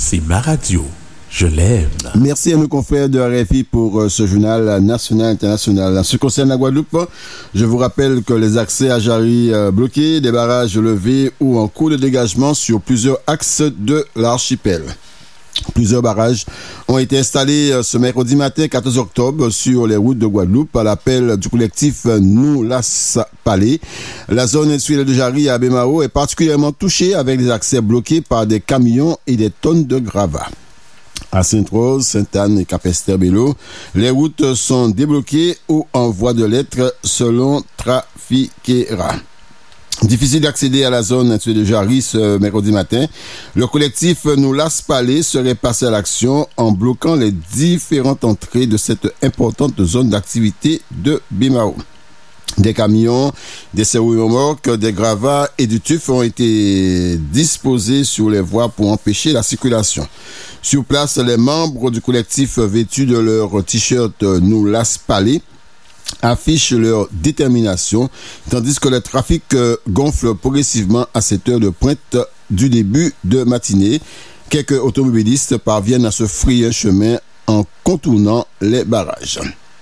c'est ma radio. Je l'aime. Merci à nos confrères de RFI pour ce journal national international. En ce qui concerne la Guadeloupe, je vous rappelle que les accès à Jarry bloqués, des barrages levés ou en cours de dégagement sur plusieurs axes de l'archipel. Plusieurs barrages ont été installés ce mercredi matin 14 octobre sur les routes de Guadeloupe à l'appel du collectif Nous Las Palais. La zone industrielle de Jarry à Bémao est particulièrement touchée avec des accès bloqués par des camions et des tonnes de gravats. À Sainte-Rose, Sainte-Anne et Cap-Esther-Bello, les routes sont débloquées ou en voie de l'être selon Trafiquera. Difficile d'accéder à la zone de Jarry ce mercredi matin. Le collectif Nous Las Palais serait passé à l'action en bloquant les différentes entrées de cette importante zone d'activité de Bémao. Des camions, des serrouilles remorques, des gravats et du tuf ont été disposés sur les voies pour empêcher la circulation. Sur place, les membres du collectif vêtus de leur t-shirt Nous Las Palais affichent leur détermination, tandis que le trafic gonfle progressivement à cette heure de pointe du début de matinée. Quelques automobilistes parviennent à se frayer un chemin en contournant les barrages.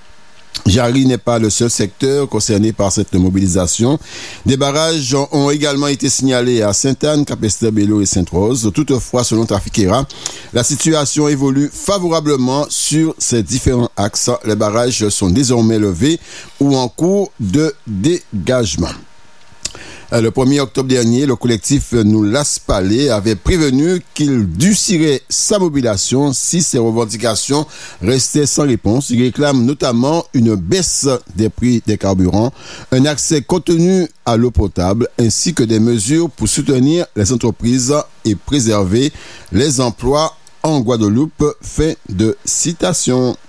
Jarry n'est pas le seul secteur concerné par cette mobilisation. Des barrages ont également été signalés à Sainte-Anne, Cap-Esther-Bello et Sainte-Rose. Toutefois, selon Trafiquera, la situation évolue favorablement sur ces différents axes. Les barrages sont désormais levés ou en cours de dégagement. Le 1er octobre dernier, le collectif Nous Las Palais avait prévenu qu'il durcirait sa mobilisation si ses revendications restaient sans réponse. Il réclame notamment une baisse des prix des carburants, un accès contenu à l'eau potable, ainsi que des mesures pour soutenir les entreprises et préserver les emplois en Guadeloupe. Fin de citation.